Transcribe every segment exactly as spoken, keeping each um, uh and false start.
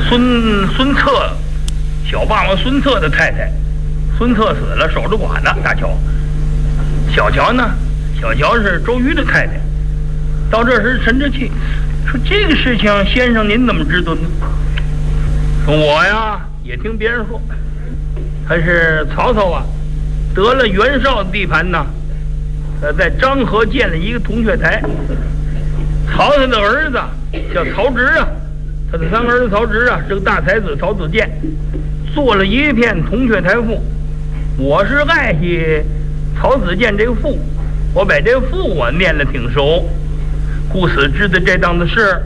孙孙策，小霸王孙策的太太，孙策死了，守着寡呢。大乔，小乔呢？小乔是周瑜的太太。到这时，陈志气说：“这个事情，先生您怎么知道呢？”说：“我呀，也听别人说，他是曹操啊，得了袁绍的地盘呢，呃，在漳河建了一个铜雀台。曹操的儿子叫曹植啊。”他的三个儿子曹植啊，是个大才子曹子建，做了一片铜雀台赋。我是爱惜曹子建这个赋，我把这个赋我念了挺熟，故此知道这档子事。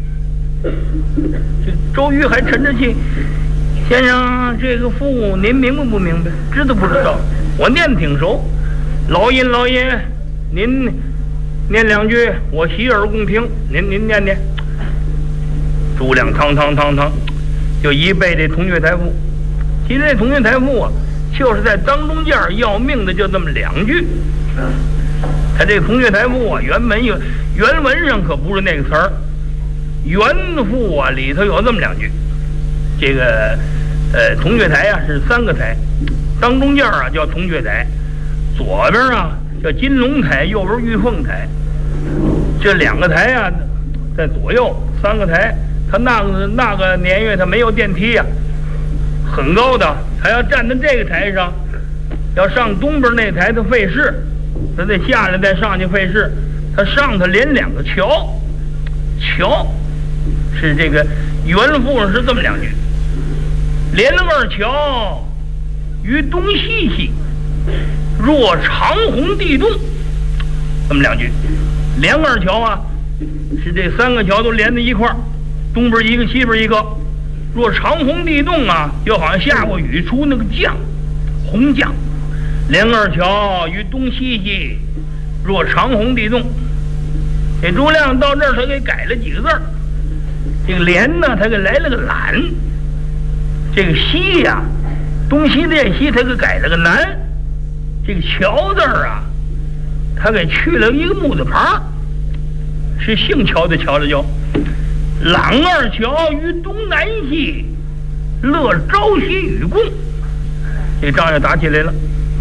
这周瑜还沉着气，先生这个赋您明白不明白？知道不知道？我念得挺熟。老尹老尹，您念两句，我洗耳恭听。您您念念。诸亮汤汤汤汤，就一背这铜雀台赋。其实这铜雀台赋啊，就是在当中间要命的，就这么两句。他这铜雀台赋啊，原文有原文上可不是那个词儿，原赋啊里头有这么两句。这个呃铜雀台啊是三个台，当中间啊叫铜雀台，左边啊叫金龙台，右边玉凤台。这两个台啊在左右，三个台。他那个那个年月他没有电梯呀、啊，很高的，他要站在这个台上，要上东边那台他费事，他得下来再上去费事。他上头连两个桥，桥是这个原赋上是这么两句：连二桥于东西兮，若长虹地动。这么两句，连二桥啊，是这三个桥都连在一块儿。东边一个，西边一个，若长虹地动啊，就好像下过雨出那个降，红降。连二桥于东西兮，若长虹地动。这诸亮到这儿，他给改了几个字儿。这个连呢，他给来了个懒。这个西呀、啊，东西这西，他给改了个南。这个桥字儿啊，他给去了一个木字旁，是姓乔的乔的叫。朗二桥于东南兮，乐朝夕与共。这仗要打起来了。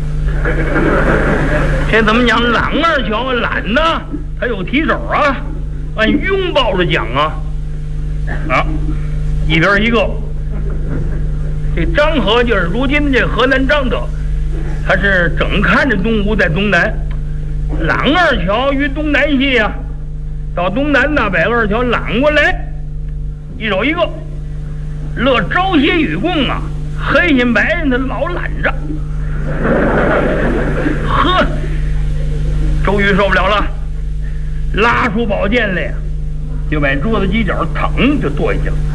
这怎么讲？朗二桥懒呢，他有提手啊，按拥抱着讲啊，啊，一边一个。这漳河就是如今这河南漳州，他是整看着东吴在东南。朗二桥于东南兮啊，到东南呢，把二桥揽过来。一手一个，乐朝夕与共啊，黑心白人他老揽着。呵，周瑜受不了了，拉出宝剑来呀，就把桌子犄角腾就跺下去了。